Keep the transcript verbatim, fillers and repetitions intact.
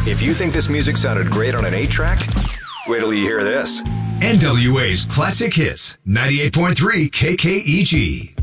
If you think this music sounded great on an eight track, wait till you hear this. N W A's Classic Hits, ninety-eight point three K K E G.